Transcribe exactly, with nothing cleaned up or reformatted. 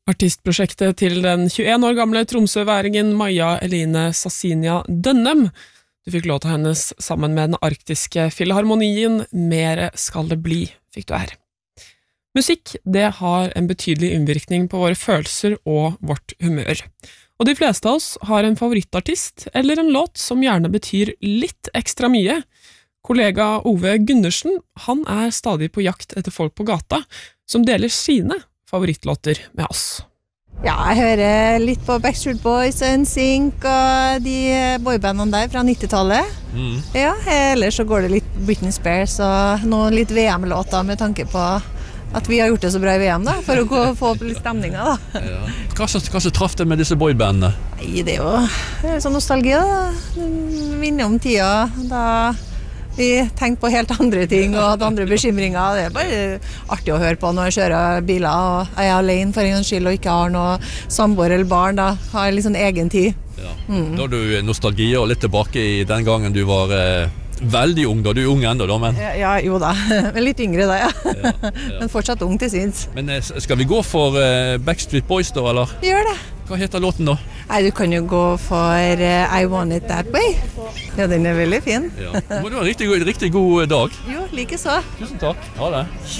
Artistprosjektet til den tjueen år gamle tromsøværingen Maja Eline Sassinia Dønnem. Du fikk låta hennes sammen med den arktiske filharmonien Mere skal det bli, fikk du her. Musikk, det har en betydelig innvirkning på våre følelser og vårt humør. Og de fleste av oss har en favorittartist eller en låt som gjerne betyr litt ekstra mye. Kollega Ove Gundersen, han er stadig på jakt etter folk på gata som deler sine favorittlåter med oss. Ja, jeg hører litt på Backstreet Boys, N Sync og de boybandene der fra nittitallet. Mm. Ja, ellers så går det litt Britney Spears og noen litt V M-låter med tanke på at vi har gjort det så bra i V M da, for å gå, få opp litt stemninger da. Ja. Hva som traff det med disse boybandene? Nei, det er jo det er sånn nostalgi da. Minner om tida da vi tenkte på helt andre ting og hadde andre bekymringer. Det er bare artig å høre på når jeg kjører biler og jeg er alene for en gangs skyld og ikke har noe samboer eller barn. Da har jeg litt sånn egen tid. Ja. Mm. Da har du nostalgi og litt tilbake i den gangen du var eh, veldig ung da. Du er ung enda da, men... Ja, ja jo da. Men litt yngre da, ja. ja, ja. Men fortsatt ung til sinns. Men eh, skal vi gå for eh, Backstreet Boys da, eller? Gjør det. Hva heter låten da? Nei, du kan jo gå for uh, I Want It That Way. Ja, den er veldig fin. Ja. Må du ha en riktig, riktig god dag. Jo, like så. Tusen takk. Ha det.